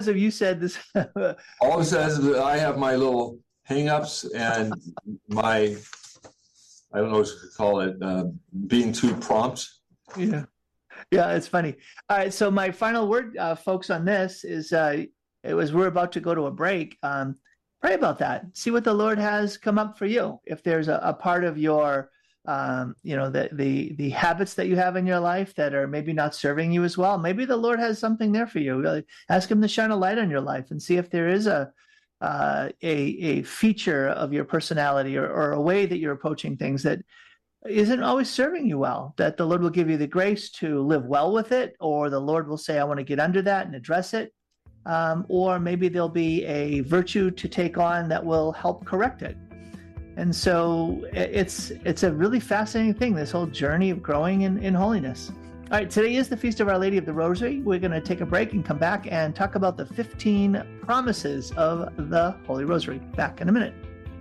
have you said this? All it says is that I have my little hang-ups and my, I don't know what you could call it, being too prompt. Yeah. Yeah, it's funny. All right, so my final word, folks, on this is we're about to go to a break. Pray about that. See what the Lord has come up for you. If there's a part of your, the habits that you have in your life that are maybe not serving you as well, maybe the Lord has something there for you. Really ask Him to shine a light on your life and see if there is a feature of your personality or a way that you're approaching things that isn't always serving you well, that the Lord will give you the grace to live well with it, or the Lord will say, I want to get under that and address it. Or maybe there'll be a virtue to take on that will help correct it. And so it's a really fascinating thing, this whole journey of growing in holiness. All right, today is the Feast of Our Lady of the Rosary. We're going to take a break and come back and talk about the 15 promises of the Holy Rosary. Back in a minute.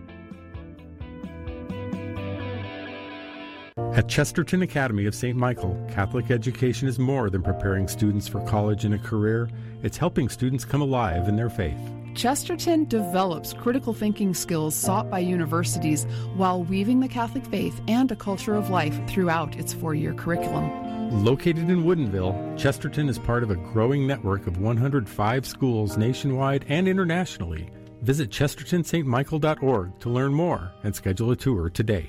At Chesterton Academy of St. Michael, Catholic education is more than preparing students for college and a career. It's helping students come alive in their faith. Chesterton develops critical thinking skills sought by universities while weaving the Catholic faith and a culture of life throughout its 4-year curriculum. Located in Woodinville, Chesterton is part of a growing network of 105 schools nationwide and internationally. Visit chestertonstmichael.org to learn more and schedule a tour today.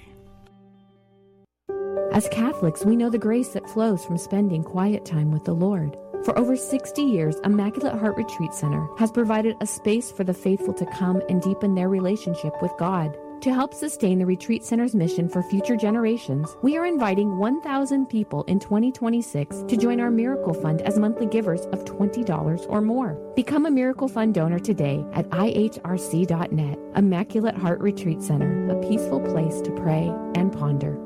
As Catholics, we know the grace that flows from spending quiet time with the Lord. For over 60 years, Immaculate Heart Retreat Center has provided a space for the faithful to come and deepen their relationship with God. To help sustain the Retreat Center's mission for future generations, we are inviting 1,000 people in 2026 to join our Miracle Fund as monthly givers of $20 or more. Become a Miracle Fund donor today at ihrc.net. Immaculate Heart Retreat Center, a peaceful place to pray and ponder.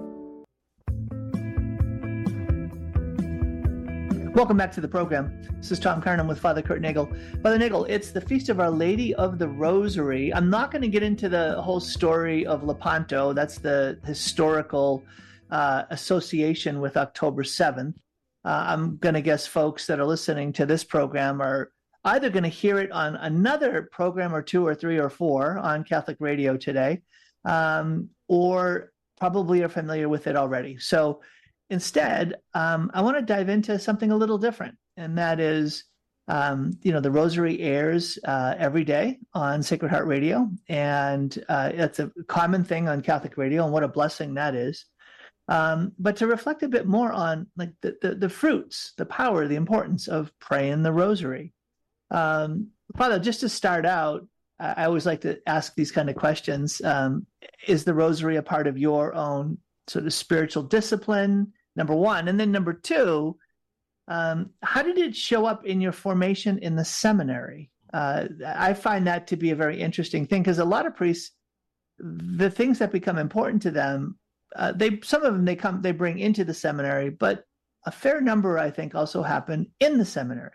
Welcome back to the program. This is Tom Carnham with Father Kurt Nagel. Father Nagel, it's the Feast of Our Lady of the Rosary. I'm not going to get into the whole story of Lepanto. That's the historical association with October 7th. I'm going to guess folks that are listening to this program are either going to hear it on another program or 2 or 3 or 4 on Catholic radio today, or probably are familiar with it already. So instead, I want to dive into something a little different, and that is, the Rosary airs every day on Sacred Heart Radio, and it's a common thing on Catholic radio, and what a blessing that is. But to reflect a bit more on like the fruits, the power, the importance of praying the Rosary. Father, just to start out, I always like to ask these kind of questions. Is the Rosary a part of your own sort of spiritual discipline, number one? And then number two, how did it show up in your formation in the seminary? I find that to be a very interesting thing, because a lot of priests, the things that become important to them, some of them they bring into the seminary, but a fair number, I think, also happen in the seminary.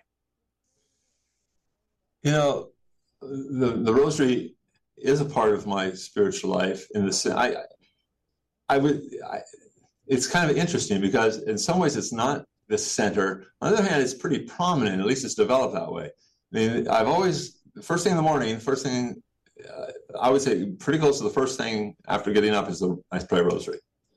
The Rosary is a part of my spiritual life in the sense. It's kind of interesting because in some ways it's not the center. On the other hand, it's pretty prominent. At least it's developed that way. I mean, I've always, first thing in the morning, I would say pretty close to the first thing after getting up is I pray Rosary.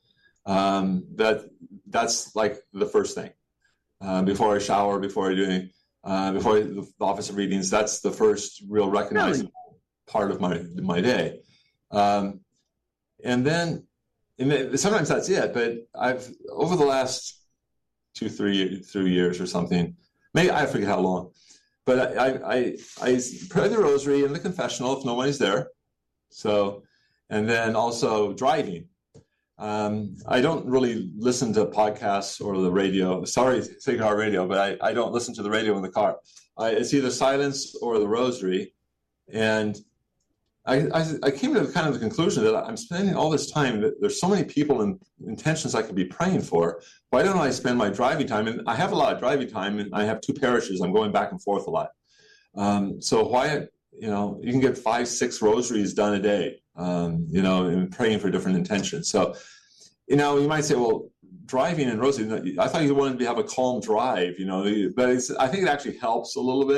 That's like the first thing. Before I shower, before the office of readings, that's the first real recognizable part of my day. And then sometimes that's it, but I've, over the last 2-3 years or something, maybe I forget how long, but I pray the Rosary in the confessional if nobody's there. So, and then also driving. I don't really listen to podcasts or the radio. Sorry, Sacred Heart Radio, but I don't listen to the radio in the car. It's either silence or the Rosary. And I came to kind of the conclusion that I'm spending all this time, that there's so many people and intentions I could be praying for. Why don't I spend my driving time? And I have a lot of driving time, and I have 2 parishes. I'm going back and forth a lot. So why, you can get 5-6 rosaries done a day, and praying for different intentions. So, you might say, well, driving and rosary, I thought you wanted to have a calm drive, but I think it actually helps a little bit.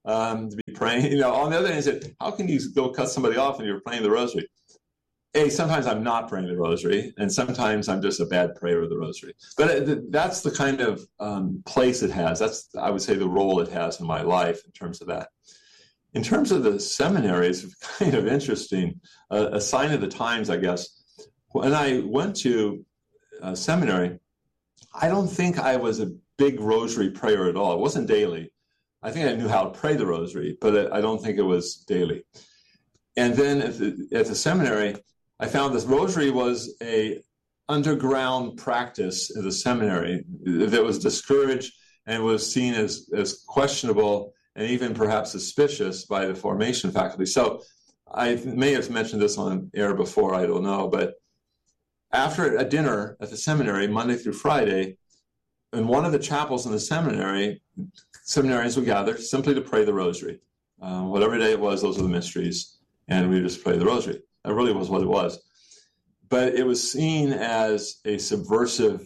to be praying. On the other hand, I said, how can you go cut somebody off when you're praying the rosary? Sometimes I'm not praying the rosary, and sometimes I'm just a bad prayer of the rosary. But that's the kind of place it has. That's, I would say, the role it has in my life in terms of that. In terms of the seminary, it's kind of interesting, a sign of the times, I guess. When I went to seminary, I don't think I was a big rosary prayer at all. It wasn't daily. I think I knew how to pray the rosary, but I don't think it was daily. And then at the seminary, I found this rosary was a underground practice at the seminary that was discouraged and was seen as questionable and even perhaps suspicious by the formation faculty. So I may have mentioned this on air before, I don't know, but after a dinner at the seminary, Monday through Friday, in one of the chapels in the seminary, seminarians would gather simply to pray the rosary. Whatever day it was, those are the mysteries, and we just pray the rosary. That really was what it was. But it was seen as a subversive,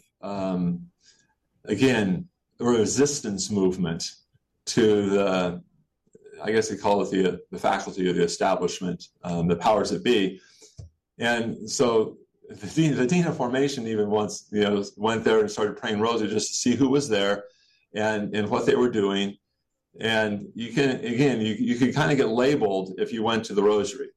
again, a resistance movement to the, I guess they call it the faculty of the establishment, the powers that be. And so the dean of formation even once, went there and started praying rosary just to see who was there and what they were doing. And you can kind of get labeled if you went to the rosary.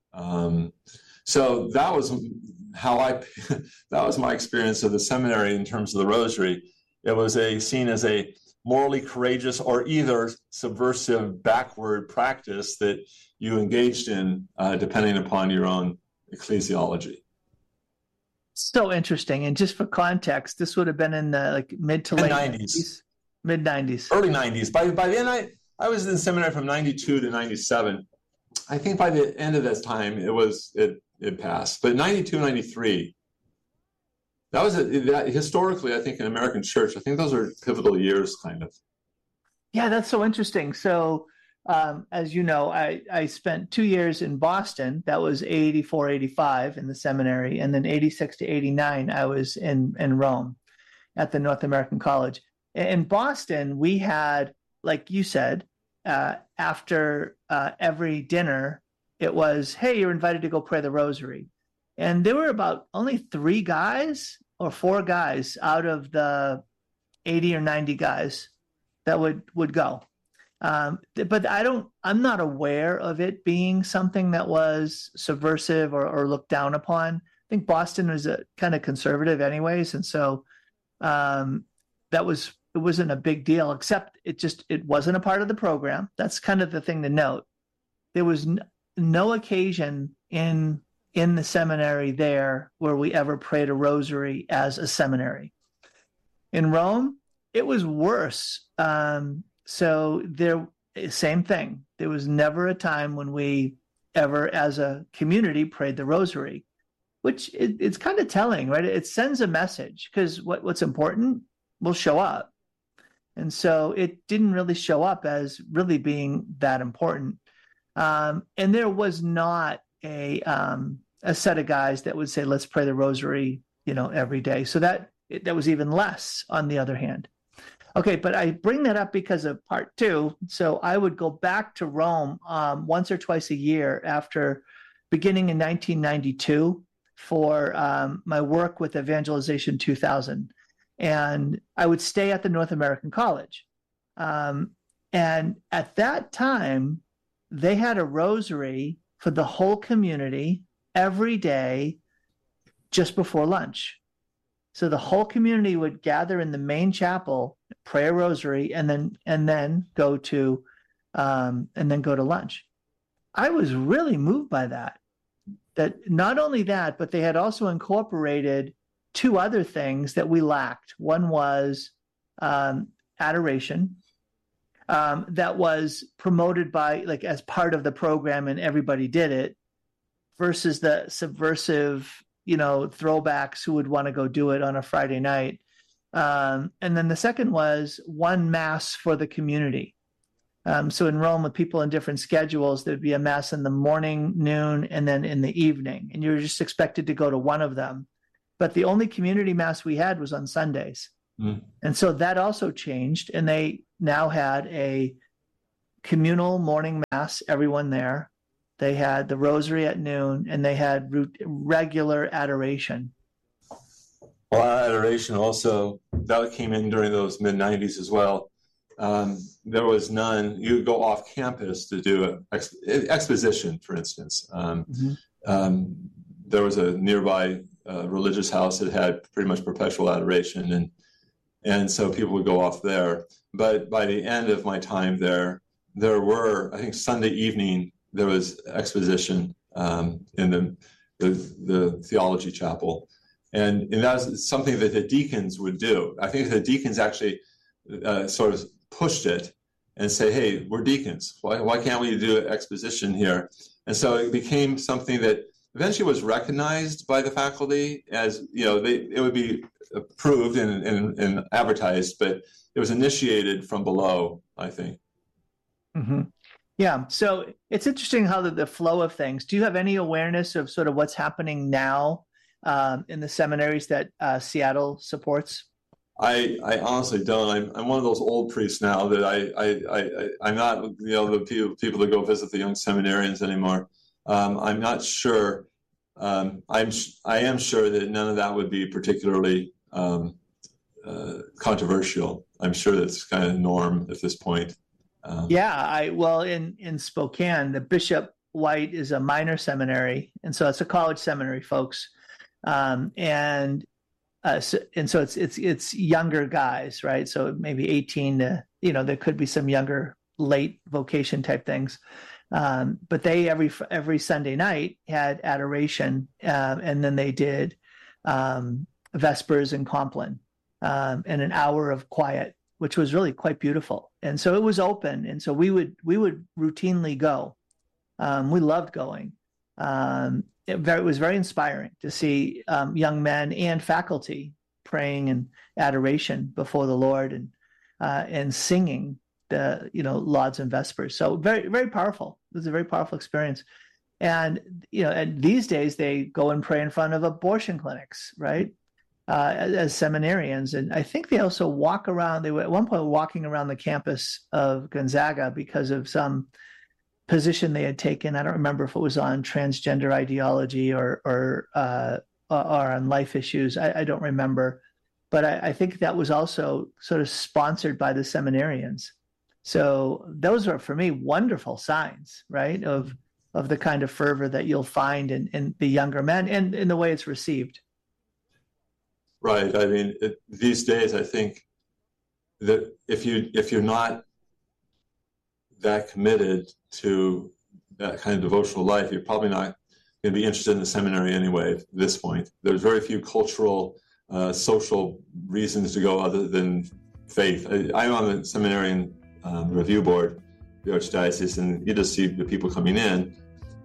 So that was that was my experience of the seminary in terms of the rosary. It was seen as a morally courageous or either subversive backward practice that you engaged in, depending upon your own ecclesiology. So interesting. And just for context, this would have been in the mid to late 90s. Mid 90s. Early 90s. By the end, I was in seminary from 92 to 97. I think by the end of that time, it passed. But 92, 93, that was historically, I think, in American church, I think those are pivotal years, kind of. Yeah, that's so interesting. So, as you know, I spent 2 years in Boston. That was 84, 85 in the seminary. And then 86 to 89, I was in Rome at the North American College. In Boston, we had, like you said, after every dinner, it was, hey, you're invited to go pray the rosary. And there were about only 3 guys or 4 guys out of the 80 or 90 guys that would go. But I'm not aware of it being something that was subversive or looked down upon. I think Boston was kind of conservative anyways. And so it wasn't a big deal, except it wasn't a part of the program. That's kind of the thing to note. There was no occasion in the seminary there where we ever prayed a rosary as a seminary. In Rome, it was worse. So same thing. There was never a time when we ever, as a community, prayed the rosary, which it's kind of telling, right? It sends a message because what's important will show up. And so it didn't really show up as really being that important. And there was not a set of guys that would say, let's pray the rosary, every day. So that was even less on the other hand. Okay, but I bring that up because of part 2. So I would go back to Rome once or twice a year after beginning in 1992 for my work with Evangelization 2000. And I would stay at the North American College. And at that time, they had a rosary for the whole community every day just before lunch. So the whole community would gather in the main chapel, pray a rosary, and then go to lunch. I was really moved by that. That not only that, but they had also incorporated 2 other things that we lacked. One was adoration, that was promoted by as part of the program, and everybody did it, versus the subversive, throwbacks who would want to go do it on a Friday night. And then the second was one mass for the community. So in Rome, with people in different schedules, there'd be a mass in the morning, noon, and then in the evening. And you're just expected to go to one of them. But the only community mass we had was on Sundays. And so that also changed. And they now had a communal morning mass, everyone there. They had the rosary at noon, and they had regular adoration. Well, adoration also, that came in during those mid-90s as well. There was none. You would go off campus to do exposition, for instance. There was a nearby religious house that had pretty much perpetual adoration, and so people would go off there. But by the end of my time there were, I think, Sunday evening, there was exposition in the theology chapel. And that was something that the deacons would do. I think the deacons actually sort of pushed it and say, hey, we're deacons. Why can't we do exposition here? And so it became something that eventually was recognized by the faculty as, it would be approved and advertised, but it was initiated from below, I think. Mm-hmm. Yeah. So it's interesting how the flow of things. Do you have any awareness of sort of what's happening now in the seminaries that Seattle supports? I honestly don't. I'm one of those old priests now that I'm not the people that go visit the young seminarians anymore. I'm not sure. I am sure that none of that would be particularly controversial. I'm sure that's kind of norm at this point. In Spokane, the Bishop White is a minor seminary, and so it's a college seminary, folks. So it's younger guys, right? So maybe 18 to, there could be some younger, late vocation type things. But they every Sunday night had adoration, and then they did Vespers in Compline, and an hour of quiet, which was really quite beautiful. And so it was open, and so we would routinely go. We loved going. It was very inspiring to see young men and faculty praying and adoration before the Lord and singing the lauds and vespers. So very, very powerful. It was a very powerful experience. And and these days they go and pray in front of abortion clinics, right? As seminarians, and I think they also walk around. They were at one point walking around the campus of Gonzaga because of some position they had taken. I don't remember if it was on transgender ideology or on life issues. I don't remember, but I think that was also sort of sponsored by the seminarians. So those are, for me, wonderful signs, right, of the kind of fervor that you'll find in the younger men and in the way it's received. Right. I mean, these days, I think that if you're not that committed to that kind of devotional life, you're probably not going to be interested in the seminary anyway at this point. There's very few cultural, social reasons to go other than faith. I'm on the seminarian review board, the Archdiocese, and you just see the people coming in.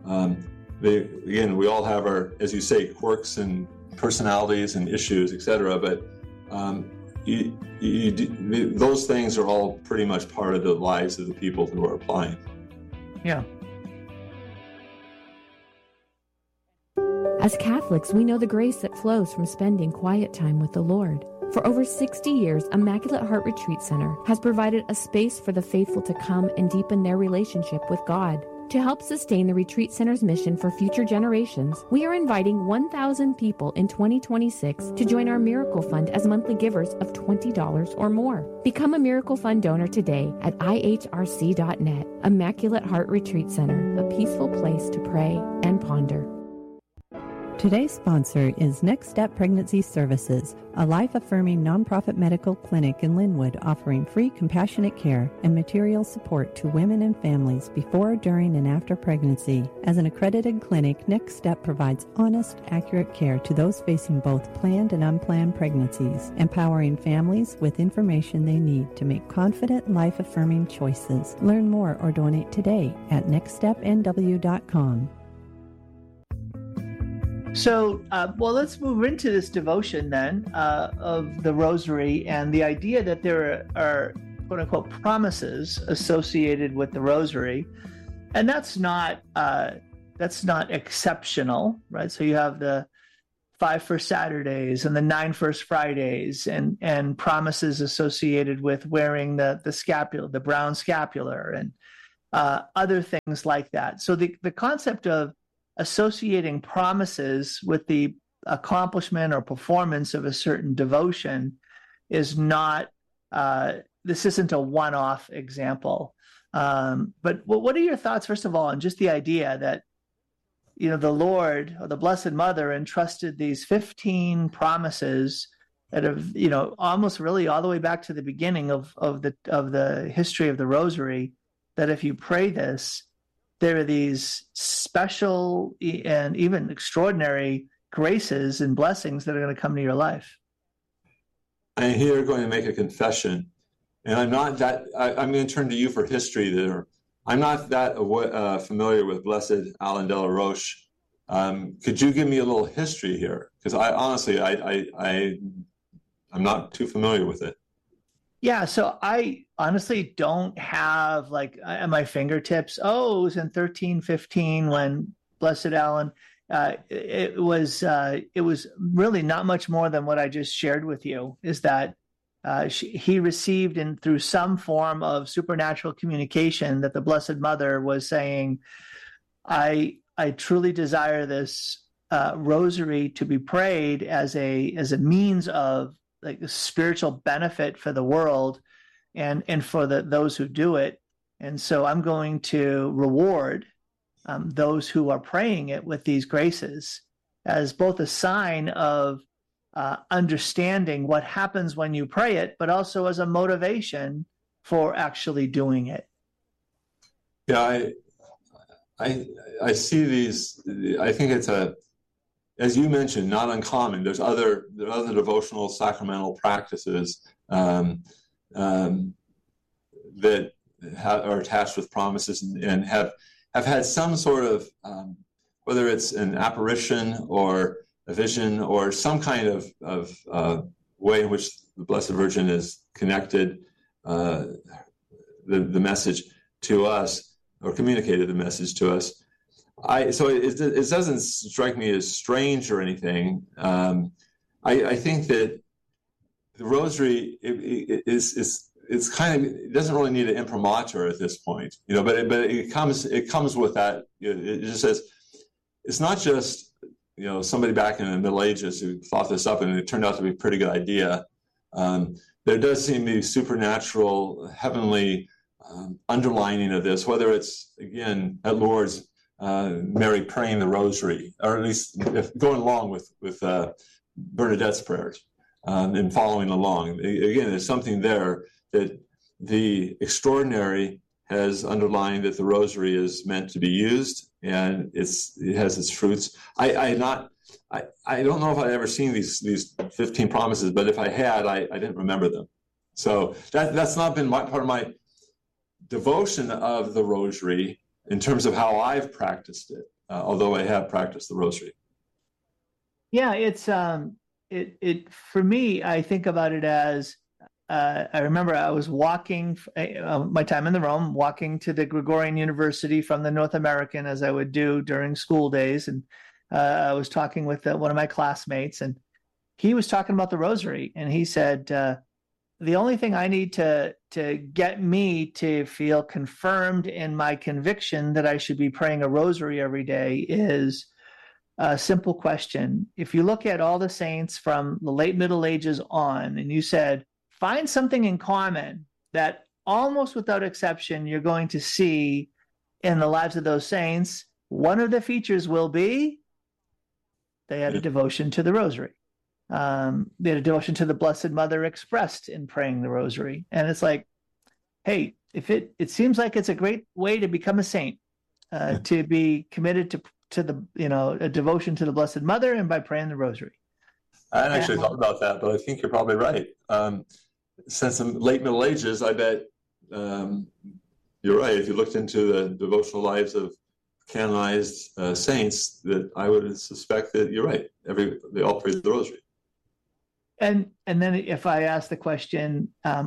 We all have our, as you say, quirks and personalities and issues, etc. But those things are all pretty much part of the lives of the people who are applying. Yeah. As Catholics, we know the grace that flows from spending quiet time with the Lord. For over 60 years, Immaculate Heart Retreat Center has provided a space for the faithful to come and deepen their relationship with God. To help sustain the Retreat Center's mission for future generations, we are inviting 1,000 people in 2026 to join our Miracle Fund as monthly givers of $20 or more. Become a Miracle Fund donor today at ihrc.net. Immaculate Heart Retreat Center, a peaceful place to pray and ponder. Today's sponsor is Next Step Pregnancy Services, a life-affirming nonprofit medical clinic in Linwood offering free compassionate care and material support to women and families before, during, and after pregnancy. As an accredited clinic, Next Step provides honest, accurate care to those facing both planned and unplanned pregnancies, empowering families with information they need to make confident, life-affirming choices. Learn more or donate today at nextstepnw.com. So, let's move into this devotion then of the Rosary and the idea that there are quote unquote promises associated with the Rosary, and that's not exceptional, right? So you have the 5 First Saturdays and the 9 First Fridays, and promises associated with wearing the scapular, the brown scapular, other things like that. So the concept of associating promises with the accomplishment or performance of a certain devotion is not, this isn't a one-off example. But what are your thoughts, first of all, on just the idea that, the Lord or the Blessed Mother entrusted these 15 promises that have, almost really all the way back to the beginning of the history of the Rosary, that if you pray this, there are these special and even extraordinary graces and blessings that are going to come to your life. I'm here going to make a confession, and I'm going to turn to you for history there. I'm not that familiar with Blessed Alain de la Roche. Could you give me a little history here? Because I'm not too familiar with it. Yeah, so I honestly don't have at my fingertips, it was in 1315 when Blessed Alain, it was really not much more than what I just shared with you, is that he received through some form of supernatural communication that the Blessed Mother was saying, I truly desire this rosary to be prayed as a means of a spiritual benefit for the world and for those who do it. And so I'm going to reward those who are praying it with these graces as both a sign of understanding what happens when you pray it, but also as a motivation for actually doing it. Yeah, I see these. I think it's as you mentioned, not uncommon. There are other devotional sacramental practices that are attached with promises and have had some sort of whether it's an apparition or a vision or some kind of way in which the Blessed Virgin is connected the message to us or communicated the message to us. So it doesn't strike me as strange or anything. I think that the Rosary it's kind of, it doesn't really need an imprimatur at this point, but it comes with that. It just says it's not just somebody back in the Middle Ages who thought this up and it turned out to be a pretty good idea. There does seem to be supernatural, heavenly underlining of this, whether it's, again, at Lourdes, Mary praying the Rosary, or at least going along with Bernadette's prayers and following along. Again, there's something there that the extraordinary has underlined that the Rosary is meant to be used, and it has its fruits. I don't know if I'd ever seen these 15 promises, but if I had, I didn't remember them. So that's not been part of my devotion of the Rosary in terms of how I've practiced it, although I have practiced the Rosary. Yeah, it's it for me, I think about it as I remember I was walking my time in the Rome, walking to the Gregorian University from the North American, as I would do during school days, and I was talking with one of my classmates, and he was talking about the Rosary, and he said, the only thing I need to get me to feel confirmed in my conviction that I should be praying a Rosary every day is a simple question. If you look at all the saints from the late Middle Ages on, and you said, find something in common that almost without exception you're going to see in the lives of those saints, one of the features will be they had a devotion to the Rosary. They had a devotion to the Blessed Mother expressed in praying the Rosary. And it's like, hey, if it seems like it's a great way to become a saint, to be committed to the a devotion to the Blessed Mother and by praying the Rosary. I hadn't actually thought about that, but I think you're probably right. Since the late Middle Ages, I bet you're right. If you looked into the devotional lives of canonized saints, that I would suspect that you're right. They all pray the Rosary. And then if I ask the question,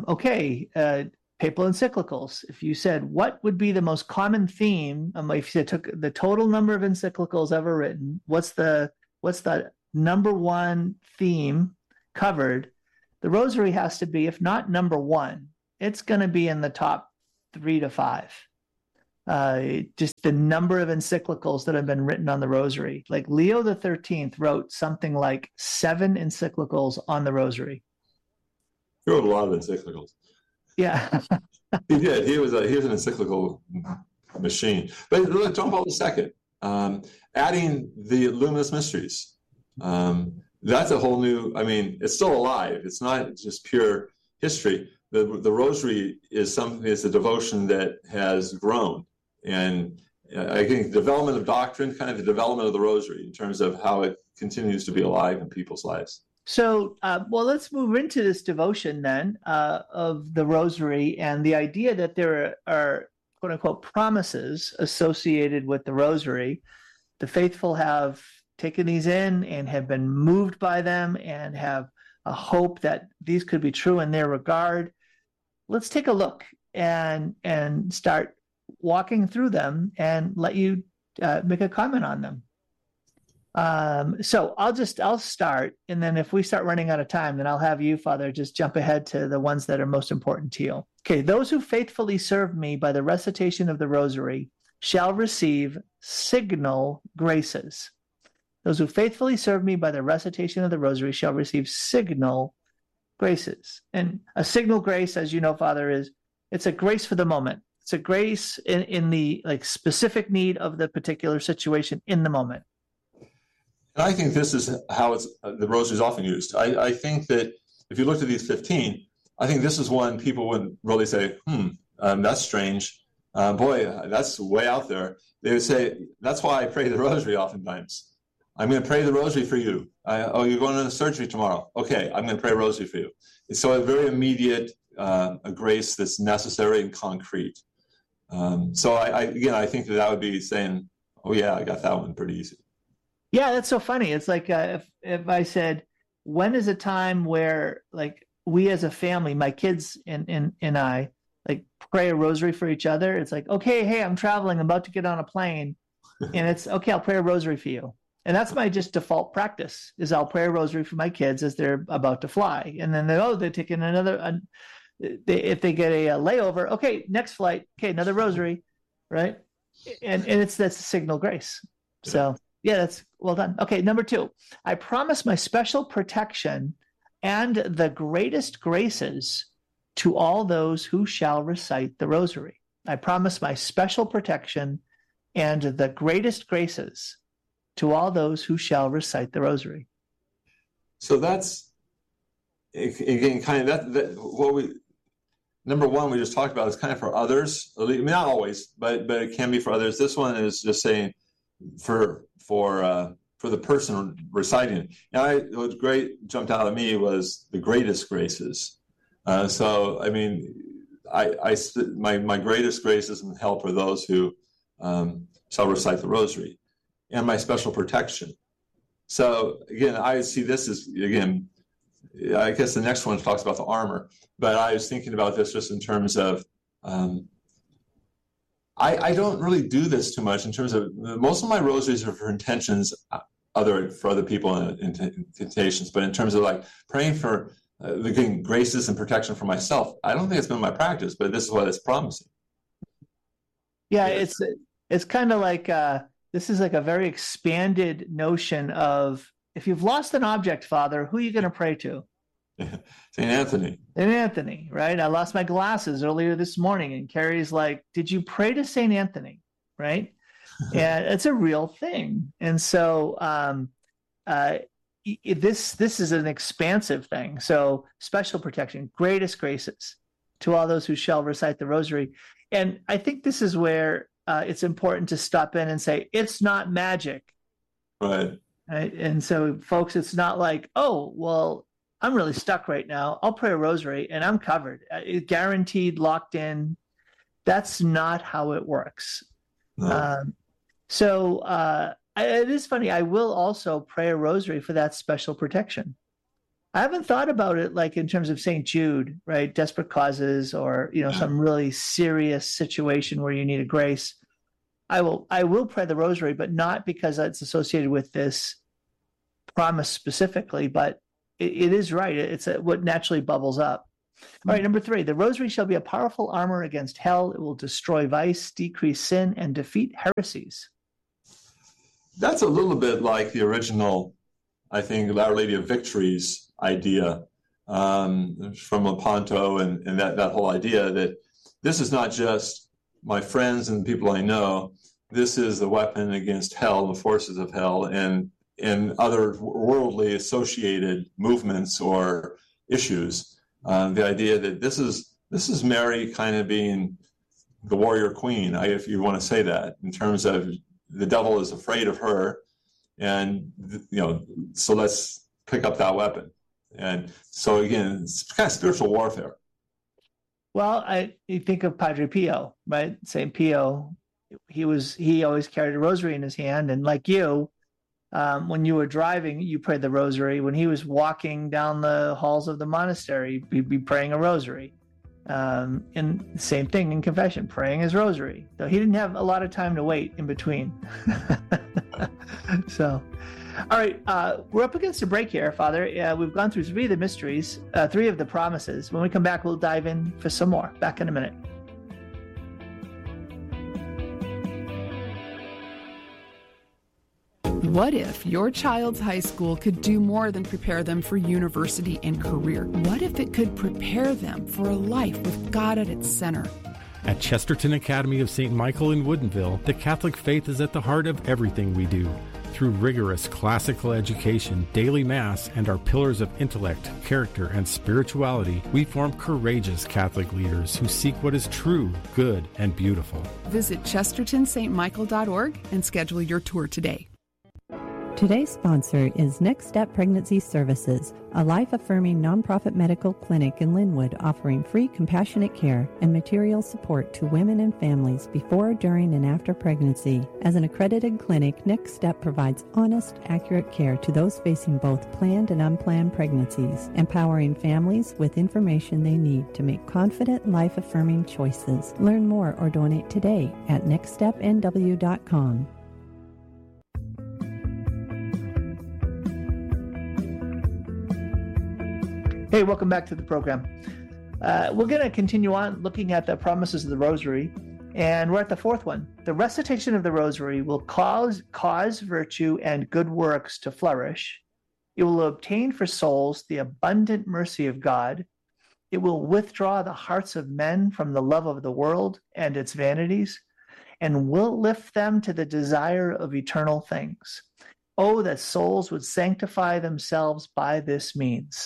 papal encyclicals, if you said, what would be the most common theme, if you took the total number of encyclicals ever written, what's the number one theme covered? The Rosary has to be, if not number one, it's going to be in the top 3 to 5. just the number of encyclicals that have been written on the Rosary. Like Leo the 13th wrote something like 7 encyclicals on the Rosary. He wrote a lot of encyclicals. Yeah. He did. He was an encyclical machine. But look, John Paul II, adding the Luminous Mysteries. That's a whole new, it's still alive. It's not just pure history. The Rosary is a devotion that has grown. And I think the development of doctrine, kind of the development of the Rosary in terms of how it continues to be alive in people's lives. So, let's move into this devotion then of the Rosary and the idea that there are, quote unquote, promises associated with the Rosary. The faithful have taken these in and have been moved by them and have a hope that these could be true in their regard. Let's take a look and start walking through them and let you make a comment on them. So I'll start, and then if we start running out of time, then I'll have you, Father, just jump ahead to the ones that are most important to you. Okay, those who faithfully serve me by the recitation of the Rosary shall receive signal graces. Those who faithfully serve me by the recitation of the Rosary shall receive signal graces. And a signal grace, as you know, Father, it's a grace for the moment. It's a grace in the specific need of the particular situation in the moment. And I think this is how the Rosary is often used. I think that if you looked at these 15, I think this is one people would really say, that's strange. Boy, that's way out there. They would say, that's why I pray the Rosary oftentimes. I'm going to pray the Rosary for you. You're going to the surgery tomorrow. Okay, I'm going to pray a Rosary for you. It's so a very immediate a grace that's necessary and concrete. So I think that would be saying, oh yeah, I got that one pretty easy. Yeah, that's so funny. It's like if I said, when is a time where we as a family, my kids and I, pray a Rosary for each other? It's like, okay, hey, I'm traveling, I'm about to get on a plane, and it's okay, I'll pray a Rosary for you. And that's my just default practice, is I'll pray a Rosary for my kids as they're about to fly. And then they're taking another, if they get a layover, okay, next flight, okay, another Rosary, right? And that's a signal grace. So yeah, that's well done. Okay, number 2, I promise my special protection and the greatest graces to all those who shall recite the Rosary. I promise my special protection and the greatest graces to all those who shall recite the Rosary. So that's, again, kind of that what we, number 1, we just talked about is kind of for others. Not always, but it can be for others. This one is just saying for the person reciting it. Now, what was great, jumped out at me was the greatest graces. My greatest graces and help are those who shall recite the Rosary, and my special protection. So again, I see this as, again, I guess the next one talks about the armor, but I was thinking about this just in terms of I don't really do this too much in terms of, most of my rosaries are for intentions for other people and temptations, but in terms of praying for getting graces and protection for myself, I don't think it's been my practice, but this is what it's promising. Yeah, it's kind of like this is like a very expanded notion of, if you've lost an object, Father, who are you going to pray to? St. Anthony. St. Anthony, right? I lost my glasses earlier this morning, and Carrie's like, did you pray to St. Anthony? Right? And it's a real thing. And so this is an expansive thing. So special protection, greatest graces to all those who shall recite the Rosary. And I think this is where it's important to stop in and say, it's not magic. Right. And so, folks, it's not like, oh, well, I'm really stuck right now. I'll pray a Rosary and I'm covered. Guaranteed, locked in. That's not how it works. No. It is funny. I will also pray a Rosary for that special protection. I haven't thought about it in terms of St. Jude, right? Desperate causes, or some really serious situation where you need a grace. I will pray the Rosary, but not because it's associated with this promise specifically, but it is right. It's what naturally bubbles up. All right, number 3, the rosary shall be a powerful armor against hell. It will destroy vice, decrease sin, and defeat heresies. That's a little bit like the original, I think, Our Lady of Victories idea from Lepanto and that whole idea that this is not just my friends and people I know. This is the weapon against hell, the forces of hell, and other worldly associated movements or issues. The idea that this is Mary kind of being the warrior queen, if you want to say that, in terms of the devil is afraid of her, and so let's pick up that weapon. And so again, it's kind of spiritual warfare. Well, you think of Padre Pio, right? Saint Pio, he always carried a rosary in his hand, and like you, when you were driving, you prayed the rosary. When he was walking down the halls of the monastery, he'd be praying a rosary. And same thing in confession, praying his rosary. So he didn't have a lot of time to wait in between. So, all right, we're up against a break here, Father. We've gone through 3 of the mysteries, 3 of the promises. When we come back, we'll dive in for some more. Back in a minute. What if your child's high school could do more than prepare them for university and career? What if it could prepare them for a life with God at its center? At Chesterton Academy of St. Michael in Woodinville, the Catholic faith is at the heart of everything we do. Through rigorous classical education, daily Mass, and our pillars of intellect, character, and spirituality, we form courageous Catholic leaders who seek what is true, good, and beautiful. Visit ChestertonStMichael.org and schedule your tour today. Today's sponsor is Next Step Pregnancy Services, a life-affirming nonprofit medical clinic in Linwood offering free compassionate care and material support to women and families before, during, and after pregnancy. As an accredited clinic, Next Step provides honest, accurate care to those facing both planned and unplanned pregnancies, empowering families with information they need to make confident, life-affirming choices. Learn more or donate today at nextstepnw.com. Hey, welcome back to the program. We're going to continue on looking at the promises of the Rosary, and we're at the 4th one. The recitation of the Rosary will cause virtue and good works to flourish. It will obtain for souls the abundant mercy of God. It will withdraw the hearts of men from the love of the world and its vanities, and will lift them to the desire of eternal things. Oh, that souls would sanctify themselves by this means.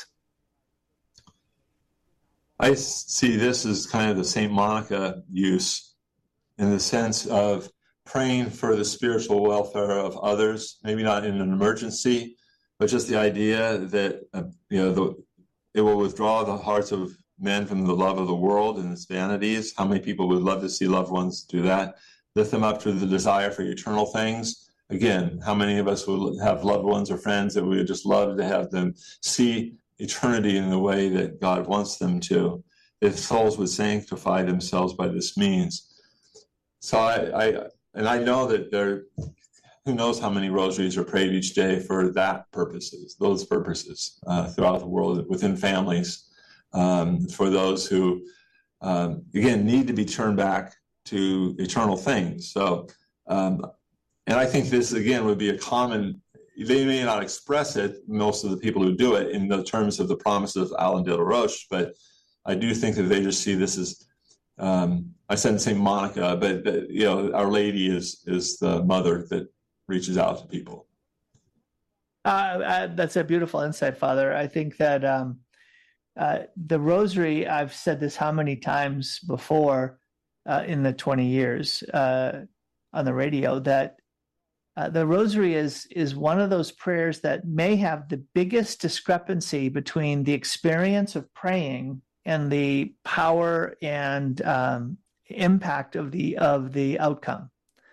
I see this as kind of the St. Monica use in the sense of praying for the spiritual welfare of others, maybe not in an emergency, but just the idea that, it will withdraw the hearts of men from the love of the world and its vanities. How many people would love to see loved ones do that? Lift them up to the desire for eternal things. Again, how many of us would have loved ones or friends that we would just love to have them see eternity in the way that God wants them to, if souls would sanctify themselves by this means. So I know that who knows how many rosaries are prayed each day for those purposes throughout the world, within families, for those who, again, need to be turned back to eternal things. So, and I think this, again, would be a common. They may not express it, most of the people who do it, in the terms of the promise of Alain de la Roche, but I do think that they just see this as, I said St. Monica, but Our Lady is the mother that reaches out to people. That's a beautiful insight, Father. I think that the Rosary, I've said this how many times before in the 20 years on the radio, that the Rosary is one of those prayers that may have the biggest discrepancy between the experience of praying and the power and impact of the outcome.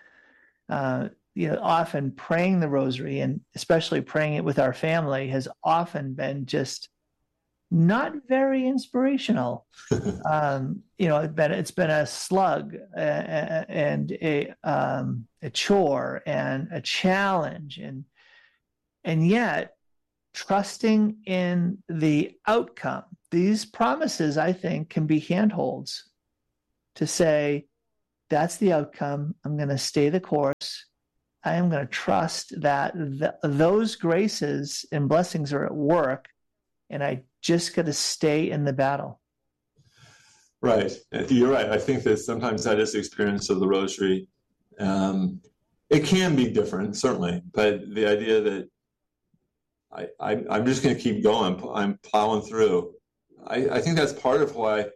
Often praying the Rosary, and especially praying it with our family, has often been just not very inspirational. It's been a slug and a chore and a challenge, and yet trusting in the outcome, these promises, I think, can be handholds to say, that's the outcome. I'm going to stay the course. I am going to trust that those graces and blessings are at work, and I just got to stay in the battle. Right. You're right. I think that sometimes that is the experience of the rosary. It can be different, certainly, but the idea that I'm just going to keep going, I'm plowing through. I think that's part of why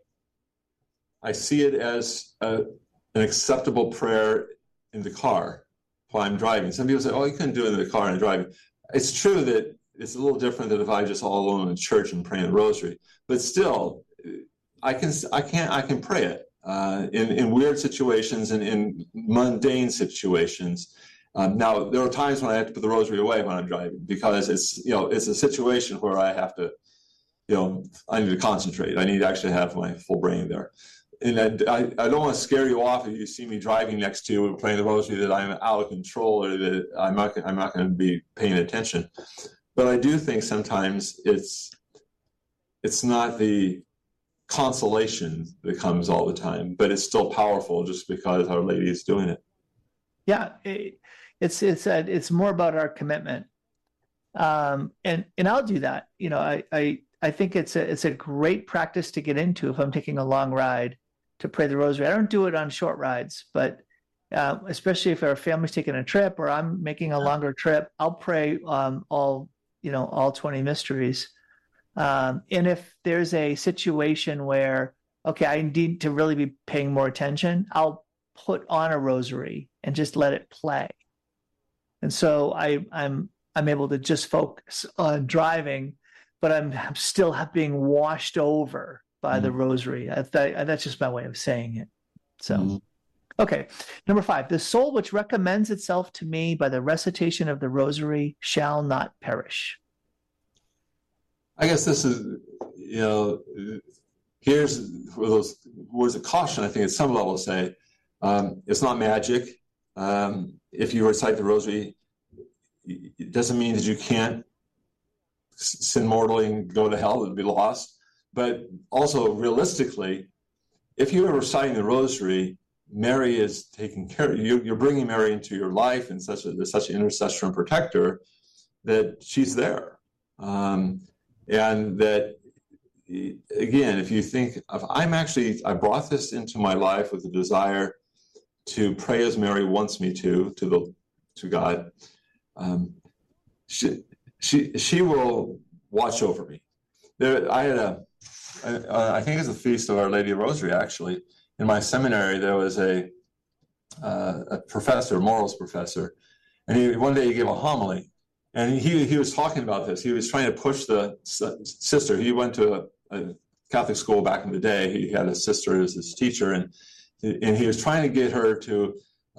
I see it as an acceptable prayer in the car while I'm driving. Some people say, oh, you couldn't do it in the car and driving. It's true that it's a little different than if I just all alone in church and praying the rosary. But still, I can pray it in weird situations and in mundane situations. Now, there are times when I have to put the rosary away when I'm driving because it's a situation where I have to, I need to concentrate. I need to actually have my full brain there. And I don't want to scare you off if you see me driving next to you and praying the rosary that I'm out of control or that I'm not going to be paying attention. But I do think sometimes it's not the consolation that comes all the time, but it's still powerful just because Our Lady is doing it. Yeah, it's more about our commitment, and I'll do that. I think it's a great practice to get into if I'm taking a long ride to pray the rosary. I don't do it on short rides, but especially if our family's taking a trip or I'm making a longer trip, I'll pray all 20 mysteries. And if there's a situation where, okay, I need to really be paying more attention, I'll put on a rosary and just let it play. And so I'm able to just focus on driving, but I'm still being washed over by the rosary. That's just my way of saying it. So, okay. Number 5, the soul which recommends itself to me by the recitation of the rosary shall not perish. I guess this is, here's where those words of caution, I think at some level say, it's not magic. If you recite the rosary, it doesn't mean that you can't sin mortally and go to hell and be lost. But also realistically, if you are reciting the rosary, Mary is taking care of you. You're bringing Mary into your life and such an intercessor and protector that she's there. And that, again, if you think of, I brought this into my life with the desire to pray as Mary wants me to God. She will watch over me. I think it's the Feast of Our Lady of Rosary, actually. In my seminary, there was a professor, morals professor, and one day he gave a homily, and he was talking about this. He was trying to push the sister. He went to a Catholic school back in the day. He had a sister as his teacher, and he was trying to get her to.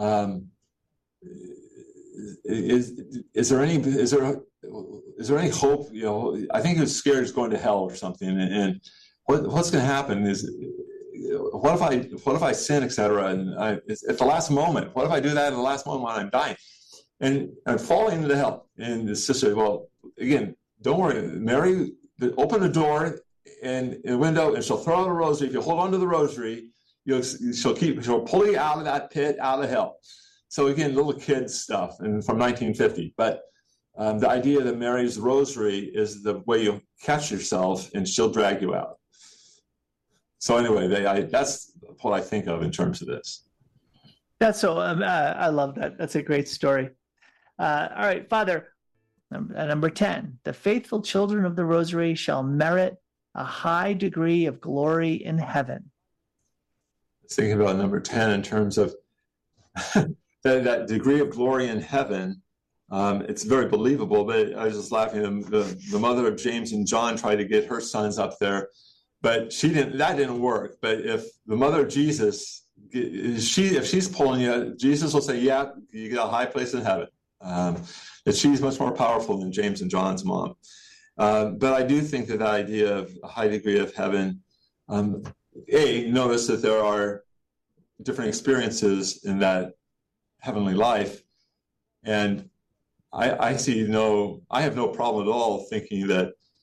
Is there any hope? I think he was scared he's going to hell or something, and what's going to happen is, what if I sin, etc. And it's at the last moment. What if I do that at the last moment when I'm dying, and I'm falling into hell? And the sister, well, again, don't worry, Mary, open the door and the window, and she'll throw out a rosary. If you hold on to the rosary, she'll pull you out of that pit, out of hell. So again, little kid stuff, and from 1950. But the idea that Mary's rosary is the way you catch yourself, and she'll drag you out. So anyway, that's what I think of in terms of this. That's so. I love that. That's a great story. All right, Father. Number 10. The faithful children of the Rosary shall merit a high degree of glory in heaven. I was thinking about number 10 in terms of that degree of glory in heaven. It's very believable, but I was just laughing. The mother of James and John tried to get her sons up there, but that didn't work. But if the mother of Jesus, if she's pulling you, Jesus will say, yeah, you get a high place in heaven. That she's much more powerful than James and John's mom. But I do think that idea of a high degree of heaven, notice that there are different experiences in that heavenly life. And I have no problem at all thinking that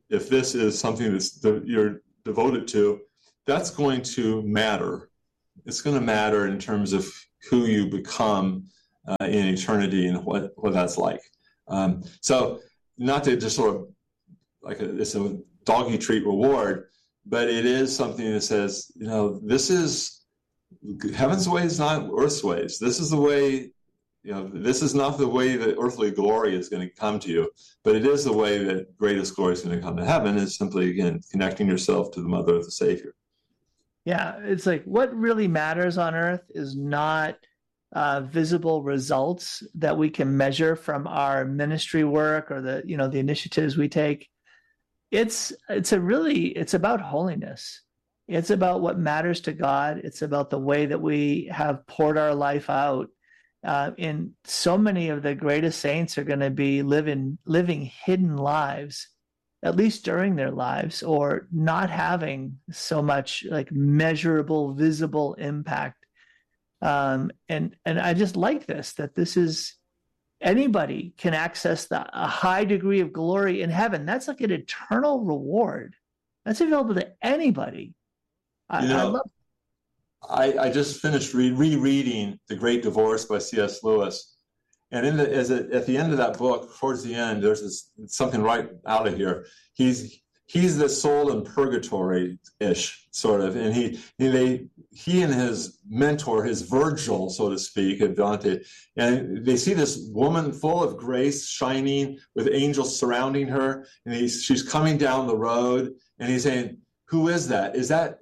if this is something you're devoted to, that's going to matter. It's going to matter in terms of who you become in eternity and what that's like. So not to just sort of it's a doggy treat reward, but it is something that says, this is heaven's ways, not earth's ways. This is the way, this is not the way that earthly glory is going to come to you, but it is the way that greatest glory is going to come to heaven, is simply, again, connecting yourself to the mother of the Savior. Yeah, it's like what really matters on earth is not visible results that we can measure from our ministry work or the initiatives we take. It's about holiness. It's about what matters to God. It's about the way that we have poured our life out. And so many of the greatest saints are going to be living hidden lives, at least during their lives, or not having so much like measurable, visible impact. And I just like that this is, anybody can access a high degree of glory in heaven. That's like an eternal reward. That's available to anybody. I just finished rereading The Great Divorce by C.S. Lewis. And at the end of that book, towards the end, there's something right out of here. He's the soul in purgatory-ish, sort of. And he and his mentor, his Virgil, so to speak, at Dante, and they see this woman full of grace, shining, with angels surrounding her, and she's coming down the road, and he's saying, "Who is that? Is that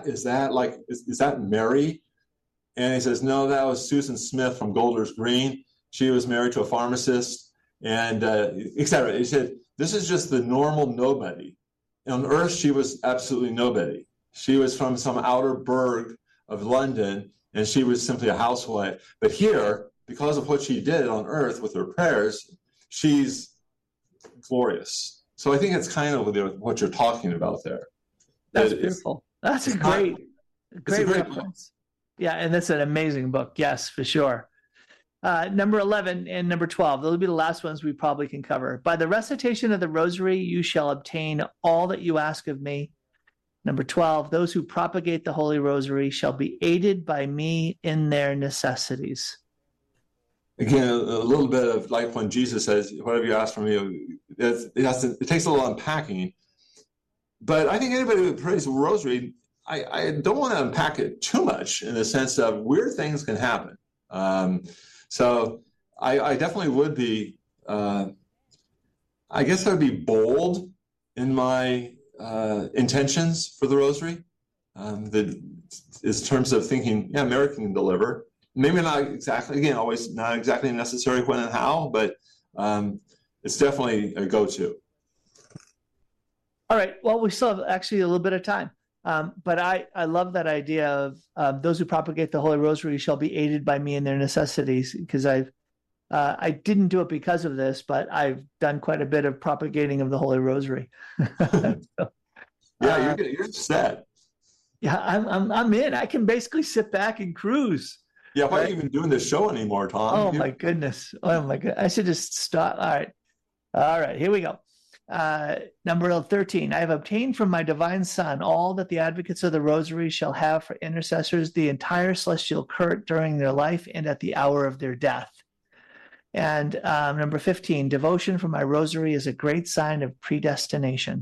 Mary?" And he says, "No, that was Susan Smith from Golders Green. She was married to a pharmacist," and etc. He said, "This is just the normal nobody. On earth, she was absolutely nobody. She was from some outer burg of London, and she was simply a housewife. But here, because of what she did on earth with her prayers, she's glorious." So I think it's kind of what you're talking about there. That's beautiful. That's a great reference. Yeah, and that's an amazing book. Yes, for sure. Number 11 and number 12, those will be the last ones we probably can cover. By the recitation of the rosary, you shall obtain all that you ask of me. Number 12, those who propagate the Holy Rosary shall be aided by me in their necessities. Again, a little bit of like when Jesus says, whatever you ask from me, it takes a little unpacking. But I think anybody who prays the rosary, I don't want to unpack it too much in the sense of weird things can happen. So I definitely would be, I guess I would be bold in my intentions for the rosary. In terms of thinking, Mary can deliver. Maybe not exactly, again, always not exactly necessary when and how, but it's definitely a go-to. All right. Well, we still have actually a little bit of time. But I love that idea of those who propagate the Holy Rosary shall be aided by me in their necessities, because I didn't do it because of this, but I've done quite a bit of propagating of the Holy Rosary. You're set. Yeah, I'm in. I can basically sit back and cruise. Yeah, why are you even doing this show anymore, Tom? Oh my goodness. I should just stop. All right. Here we go. Number 13, I have obtained from my divine Son all that the advocates of the Rosary shall have for intercessors, the entire celestial court during their life and at the hour of their death. And number 15, devotion for my Rosary is a great sign of predestination.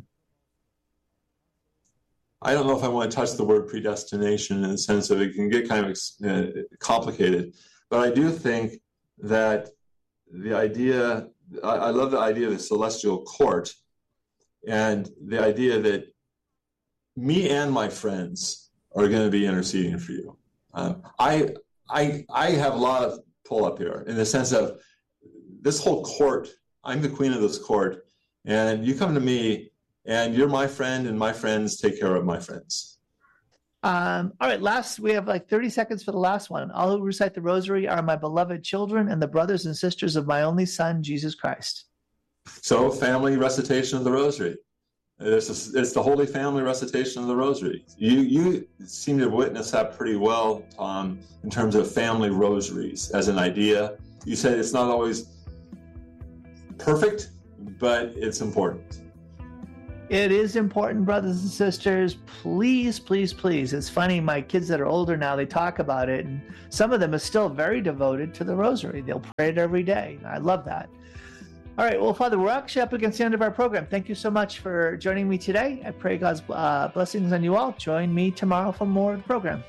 I don't know if I want to touch the word predestination in the sense of it can get kind of complicated, but I do think that the idea, I love the idea of the celestial court and the idea that me and my friends are going to be interceding for you. I have a lot of pull up here in the sense of this whole court. I'm the queen of this court, and you come to me and you're my friend, and my friends take care of my friends. All right, we have like 30 seconds for the last one. All who recite the Rosary are my beloved children and the brothers and sisters of my only Son, Jesus Christ. So, family recitation of the Rosary. It's the Holy Family recitation of the Rosary. You seem to witness that pretty well, Tom, in terms of family rosaries as an idea. You said it's not always perfect, but it's important. It is important, brothers and sisters. Please, please, please. It's funny, my kids that are older now, they talk about it, and some of them are still very devoted to the rosary. They'll pray it every day. I love that. All right, well, Father, we're actually up against the end of our program. Thank you so much for joining me today. I pray God's blessings on you all. Join me tomorrow for more of the program.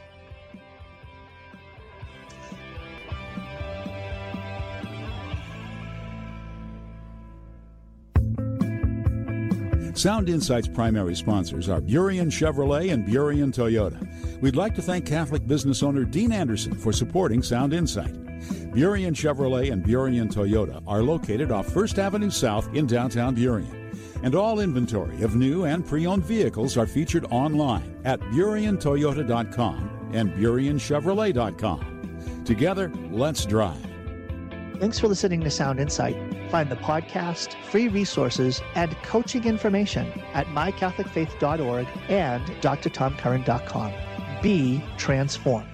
Sound Insight's primary sponsors are Burien Chevrolet and Burien Toyota. We'd like to thank Catholic business owner Dean Anderson for supporting Sound Insight. Burien Chevrolet and Burien Toyota are located off 1st Avenue South in downtown Burien. And all inventory of new and pre-owned vehicles are featured online at BurienToyota.com and BurienChevrolet.com. Together, let's drive. Thanks for listening to Sound Insight. Find the podcast, free resources, and coaching information at mycatholicfaith.org and drtomcurran.com. Be transformed.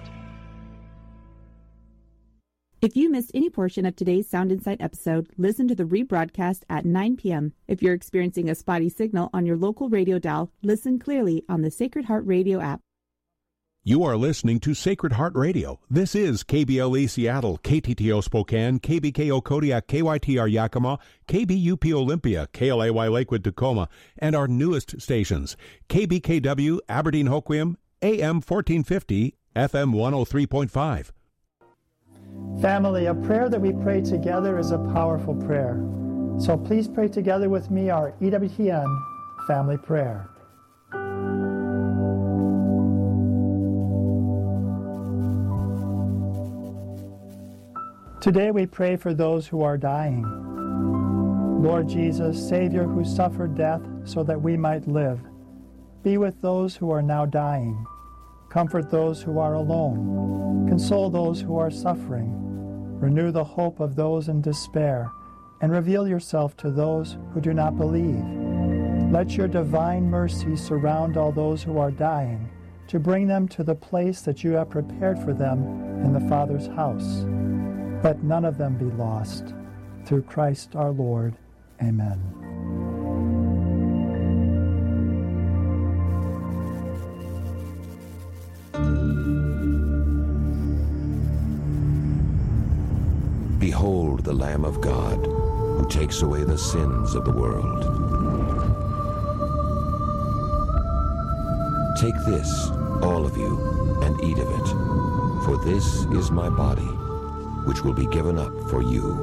If you missed any portion of today's Sound Insight episode, listen to the rebroadcast at 9 p.m. If you're experiencing a spotty signal on your local radio dial, listen clearly on the Sacred Heart Radio app. You are listening to Sacred Heart Radio. This is KBLE Seattle, KTTO Spokane, KBKO Kodiak, KYTR Yakima, KBUP Olympia, KLAY Lakewood Tacoma, and our newest stations, KBKW Aberdeen Hoquiam, AM 1450, FM 103.5. Family, a prayer that we pray together is a powerful prayer. So please pray together with me our EWTN family prayer. Today we pray for those who are dying. Lord Jesus, Savior who suffered death so that we might live, be with those who are now dying. Comfort those who are alone. Console those who are suffering. Renew the hope of those in despair, and reveal yourself to those who do not believe. Let your divine mercy surround all those who are dying, to bring them to the place that you have prepared for them in the Father's house. Let none of them be lost. Through Christ our Lord. Amen. Behold the Lamb of God, who takes away the sins of the world. Take this, all of you, and eat of it, for this is my body, which will be given up for you.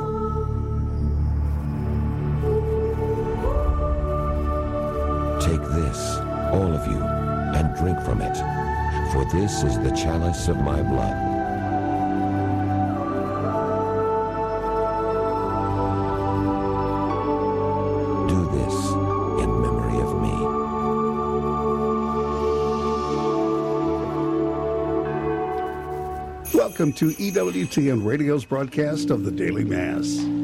Take this, all of you, and drink from it, for this is the chalice of my blood. Do this in memory of me. Welcome to EWTN Radio's broadcast of the Daily Mass.